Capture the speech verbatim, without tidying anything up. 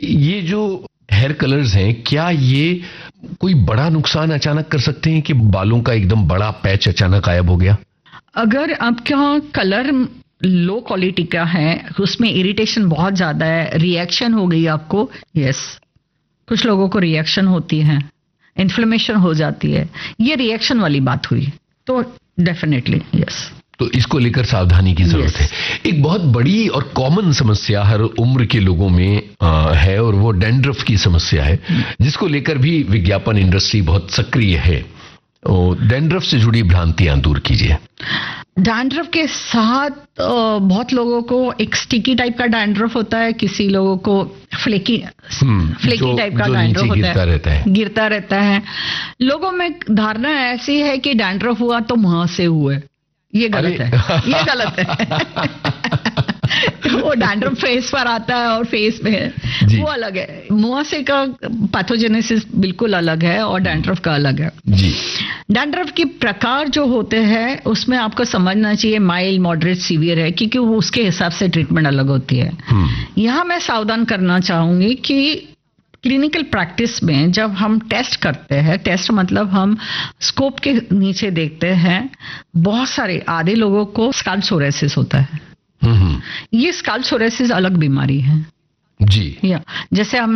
ये जो hair colours हैं, क्या ये कोई बड़ा नुकसान अचानक कर सकते हैं कि बालों का एकदम बड़ा पैच अचानक गायब हो गया? अगर आपका कलर लो क्वालिटी का है, उसमें इरिटेशन बहुत ज्यादा है, रिएक्शन हो गई आपको, यस, कुछ लोगों को रिएक्शन होती है, इन्फ्लेमेशन हो जाती है, ये रिएक्शन वाली बात हुई, तो डेफिनेटली यस। तो इसको लेकर सावधानी की जरूरत yes. है। एक बहुत बड़ी और कॉमन समस्या हर उम्र के लोगों में आ, है, और वो डैंड्रफ की समस्या है, जिसको लेकर भी विज्ञापन इंडस्ट्री बहुत सक्रिय है। डैंड्रफ से जुड़ी भ्रांतियां दूर कीजिए। डैंड्रफ के साथ बहुत लोगों को एक स्टिकी टाइप का डैंड्रफ होता है, किसी लोगों को फ्लेकी फ्लेकी टाइप का डैंड्रफ होता गिरता है, रहता है गिरता रहता है। लोगों में धारणा ऐसी है कि डैंड्रफ हुआ तो मुंह से हुए, ये गलत है, ये गलत है। वो डैंड्रफ फेस पर आता है और फेस में वो अलग है, मुंह से का पैथोजेनेसिस बिल्कुल अलग है और डैंड्रफ का अलग है जी। डैंड्रफ के प्रकार जो होते हैं उसमें आपको समझना चाहिए माइल्ड, मॉडरेट, सीवियर है, क्योंकि वो उसके हिसाब से ट्रीटमेंट अलग होती है। यहाँ मैं सावधान करना चाहूंगी कि क्लिनिकल प्रैक्टिस में जब हम टेस्ट करते हैं, टेस्ट मतलब हम स्कोप के नीचे देखते हैं, बहुत सारे आधे लोगों को स्काल्प सोरायसिस होता है। ये स्काल्प सोरायसिस अलग बीमारी है जी। या जैसे हम